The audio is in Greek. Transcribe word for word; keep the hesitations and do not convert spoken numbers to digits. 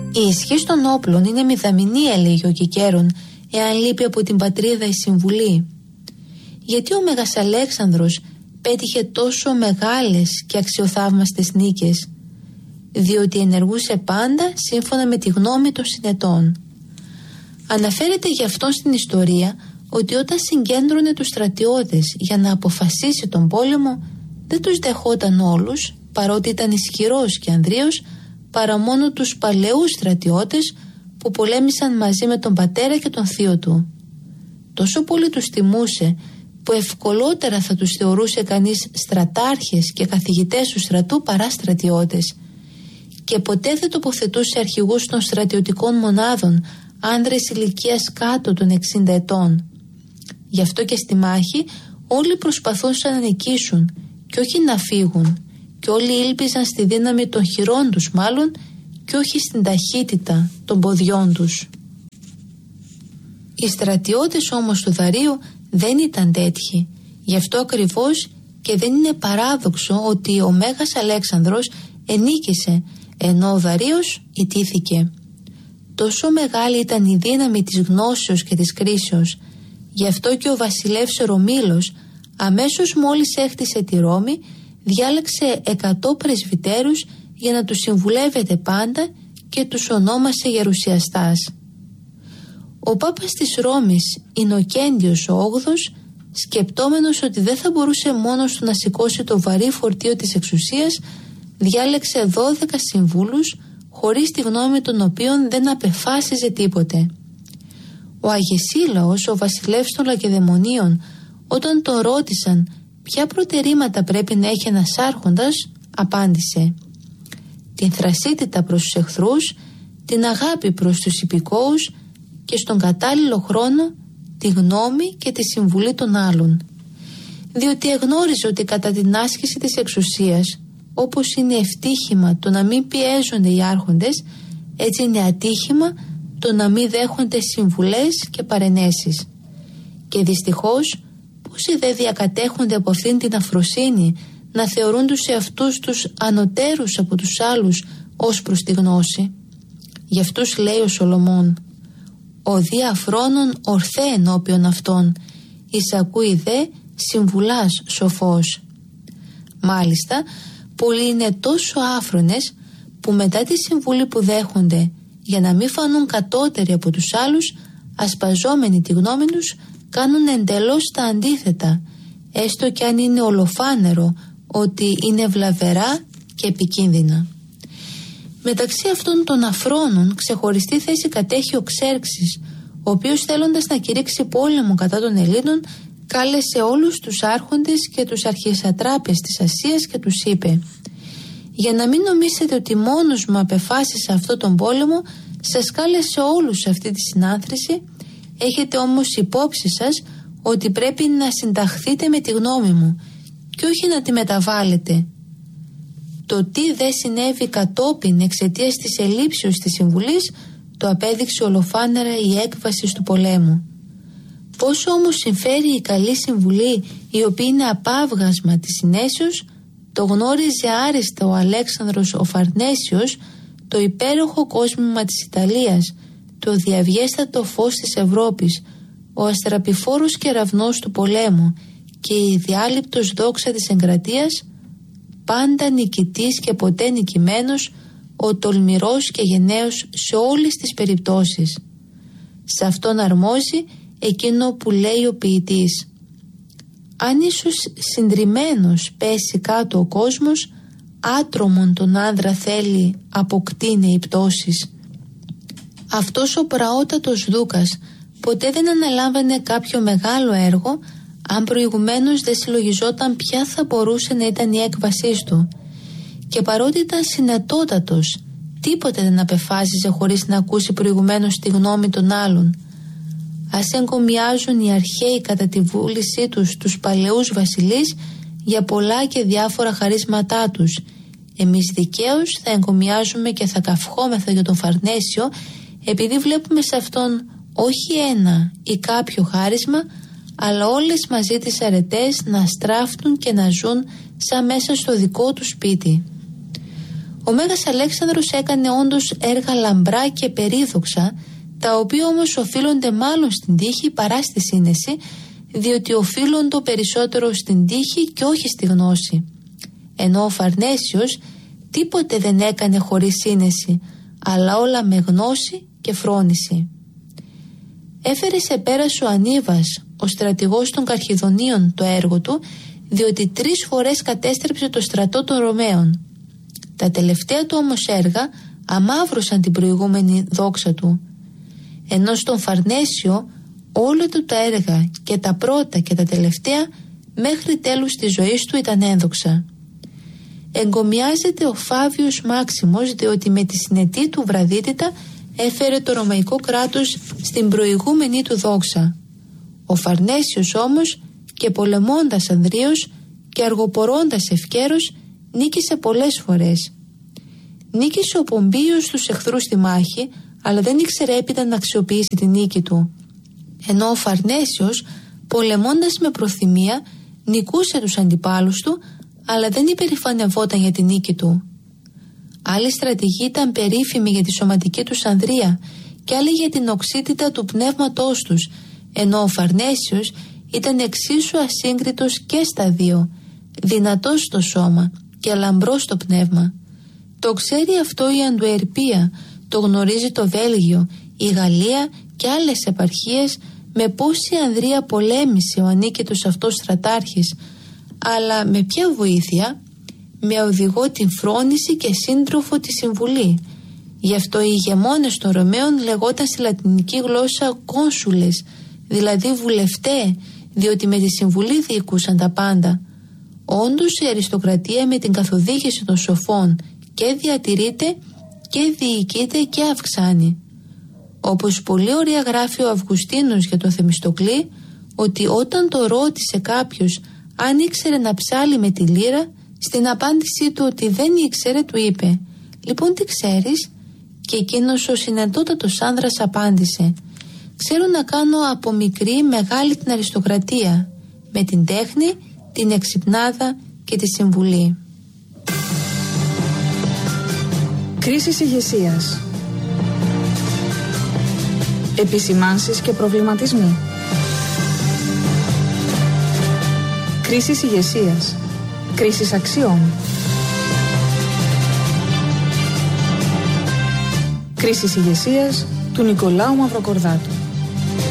Η ισχύ των όπλων είναι μηδαμινή, έλεγε ο Κικέρον, εάν λείπει από την πατρίδα η συμβουλή. Γιατί ο Μέγας Αλέξανδρος πέτυχε τόσο μεγάλες και αξιοθαύμαστες νίκες? Διότι ενεργούσε πάντα σύμφωνα με τη γνώμη των συνετών. Αναφέρεται γι' αυτό στην ιστορία ότι όταν συγκέντρωνε τους στρατιώτες για να αποφασίσει τον πόλεμο, δεν τους δεχόταν όλους, παρότι ήταν ισχυρός και ανδρείος, παρά μόνο τους παλαιούς στρατιώτες που πολέμησαν μαζί με τον πατέρα και τον θείο του. Τόσο πολύ τους τιμούσε που ευκολότερα θα τους θεωρούσε κανείς στρατάρχες και καθηγητές του στρατού παρά στρατιώτες, και ποτέ δεν τοποθετούσε αρχηγούς των στρατιωτικών μονάδων άνδρες ηλικίας κάτω των εξήντα ετών. Γι' αυτό και στη μάχη όλοι προσπαθούσαν να νικήσουν και όχι να φύγουν, και όλοι ήλπιζαν στη δύναμη των χειρών τους μάλλον και όχι στην ταχύτητα των ποδιών τους. Οι στρατιώτες όμως του Δαρίου δεν ήταν τέτοιοι. Γι' αυτό ακριβώς και δεν είναι παράδοξο ότι ο Μέγας Αλέξανδρος ενίκησε, ενώ ο Δαρείος ιτήθηκε. Τόσο μεγάλη ήταν η δύναμη της γνώσεως και της κρίσεως. Γι' αυτό και ο βασιλεύς Ρωμήλος, αμέσως μόλις έκτισε τη Ρώμη, διάλεξε εκατό πρεσβυτέρους για να τους συμβουλεύεται πάντα και τους ονόμασε γερουσιαστάς. Ο Πάπας της Ρώμης, Ινοκέντιος ο Όγδος, σκεπτόμενος ότι δεν θα μπορούσε μόνος του να σηκώσει το βαρύ φορτίο της εξουσίας, διάλεξε δώδεκα συμβούλους, χωρίς τη γνώμη των οποίων δεν απεφάσιζε τίποτε. Ο Αγεσίλαος, ο βασιλεύς των Λακεδαιμονίων, όταν τον ρώτησαν ποια προτερήματα πρέπει να έχει ένας άρχοντας, απάντησε: την θρασίτητα προς τους εχθρούς, την αγάπη προς τους υπηκόους και στον κατάλληλο χρόνο τη γνώμη και τη συμβουλή των άλλων. Διότι εγνώριζε ότι κατά την άσκηση της εξουσίας, όπως είναι ευτύχημα το να μην πιέζονται οι άρχοντες, έτσι είναι ατύχημα το να μην δέχονται συμβουλές και παρενέσεις. Και δυστυχώς πόσοι δεν διακατέχονται από αυτήν την αφροσύνη να θεωρούν τους εαυτούς τους ανωτέρους από τους άλλους ως προς τη γνώση. Γι' αυτούς λέει ο Σολομών: ο δι αφρόνων ορθέ ενώπιον αυτών, εισακούει δε συμβουλάς σοφός. Μάλιστα, πολλοί είναι τόσο άφρονες που μετά τη συμβουλή που δέχονται, για να μην φανούν κατώτεροι από τους άλλους, ασπαζόμενοι τη γνώμη τους, κάνουν εντελώς τα αντίθετα, έστω κι αν είναι ολοφάνερο ότι είναι βλαβερά και επικίνδυνα. Μεταξύ αυτών των αφρόνων ξεχωριστή θέση κατέχει ο Ξέρξης, ο οποίος, θέλοντας να κηρύξει πόλεμο κατά των Ελλήνων, κάλεσε όλους τους άρχοντες και τους αρχισατράπες της Ασίας και τους είπε: για να μην νομίσετε ότι μόνος μου απεφάσισα αυτό τον πόλεμο, σας κάλεσε όλους σε αυτή τη συνάνθρηση, έχετε όμως υπόψη σας ότι πρέπει να συνταχθείτε με τη γνώμη μου και όχι να τη μεταβάλλετε. Το τι δεν συνέβη κατόπιν εξαιτίας της ελλείψεως της συμβουλής, το απέδειξε ολοφάνερα η έκβαση του πολέμου. Πόσο όμως συμφέρει η καλή συμβουλή, η οποία είναι απάβγασμα της συνέσεως, το γνώριζε άριστα ο Αλέξανδρος ο Φαρνέσιος, το υπέροχο κόσμημα της Ιταλίας, το διαβιέστατο φως της Ευρώπης, ο αστραπηφόρος κεραυνός του πολέμου και η διάλειπτος δόξα της εγκρατείας, πάντα νικητής και ποτέ νικημένος, ο τολμηρός και γενναίος σε όλες τις περιπτώσεις. Σε αυτόν αρμόζει εκείνο που λέει ο ποιητής: αν ίσως συντριμμένος πέσει κάτω ο κόσμος, άτρωμον τον άνδρα θέλει αποκτήνε οι πτώσεις. Αυτός ο πραότατος δούκας ποτέ δεν αναλάμβανε κάποιο μεγάλο έργο αν προηγουμένως δεν συλλογιζόταν ποια θα μπορούσε να ήταν η έκβασή του, και παρότι ήταν συνετότατος, τίποτε δεν απεφάσιζε χωρίς να ακούσει προηγουμένως τη γνώμη των άλλων. Ας εγκομιάζουν οι αρχαίοι κατά τη βούλησή τους τους παλαιούς βασιλείς για πολλά και διάφορα χαρίσματά τους, εμείς δικαίως θα εγκομιάζουμε και θα καυχόμεθα για τον Φαρνέσιο, επειδή βλέπουμε σε αυτόν όχι ένα ή κάποιο χάρισμα, αλλά όλες μαζί τις αρετές να στράφτουν και να ζουν σαν μέσα στο δικό του σπίτι. Ο Μέγας Αλέξανδρος έκανε όντως έργα λαμπρά και περίδοξα, τα οποία όμως οφείλονται μάλλον στην τύχη παρά στη σύνεση, διότι οφείλονται περισσότερο στην τύχη και όχι στη γνώση. Ενώ ο Φαρνέσιος τίποτε δεν έκανε χωρίς σύνεση, αλλά όλα με γνώση και φρόνηση. Έφερε σε πέρας ο Ανίβας, ο στρατηγός των Καρχιδονίων, το έργο του, διότι τρεις φορές κατέστρεψε το στρατό των Ρωμαίων. Τα τελευταία του όμως έργα αμαύρωσαν την προηγούμενη δόξα του. Ενώ στον Φαρνέσιο όλα του τα έργα, και τα πρώτα και τα τελευταία, μέχρι τέλους της ζωής του ήταν ένδοξα. Εγκομιάζεται ο Φάβιος Μάξιμος, διότι με τη συνετή του βραδύτητα έφερε το ρωμαϊκό κράτος στην προηγούμενη του δόξα. Ο Φαρνέσιος όμως, και πολεμώντας ανδρίως και αργοπορώντας ευκαίρος, νίκησε πολλές φορές. Νίκησε ο Πομπίος τους εχθρούς στη μάχη, αλλά δεν ήξερε έπειτα να αξιοποιήσει τη νίκη του. Ενώ ο Φαρνέσιος, πολεμώντας με προθυμία, νικούσε τους αντιπάλους του, αλλά δεν υπερηφανευόταν για τη νίκη του. Άλλοι στρατηγοί ήταν περίφημοι για τη σωματική τους ανδρεία και άλλοι για την οξύτητα του πνεύματός τους, ενώ ο Φαρνέσιος ήταν εξίσου ασύγκριτος και στα δύο, δυνατός στο σώμα και λαμπρός στο πνεύμα. Το ξέρει αυτό η Αντουερπία, το γνωρίζει το Βέλγιο, η Γαλλία και άλλες επαρχίες, με πόση ανδρεία πολέμησε ο ανίκητος αυτός στρατάρχης, αλλά με ποια βοήθεια? Με οδηγό την φρόνηση και σύντροφο τη συμβουλή. Γι' αυτό οι ηγεμόνες των Ρωμαίων λεγόταν στη λατινική γλώσσα κόνσουλες, δηλαδή βουλευτέ, διότι με τη συμβουλή διοικούσαν τα πάντα. Όντως η αριστοκρατία με την καθοδήγηση των σοφών και διατηρείται και διοικείται και αυξάνει. Όπως πολύ ωραία γράφει ο Αυγουστίνος για τον Θεμιστοκλή, ότι όταν το ρώτησε κάποιος αν ήξερε να ψάλει με τη λύρα, στην απάντησή του ότι δεν ήξερε, του είπε «Λοιπόν, τι ξέρεις?» Και εκείνος ο συνετότατος άνδρας απάντησε «Ξέρω να κάνω από μικρή μεγάλη την αριστοκρατία, με την τέχνη, την εξυπνάδα και τη συμβουλή». Κρίσεις ηγεσίας. Επισημάνσεις και προβληματισμοί. Κρίσεις ηγεσίας. Κρίσεις αξιών. Κρίσεις ηγεσίας του Νικολάου Μαυροκορδάτου.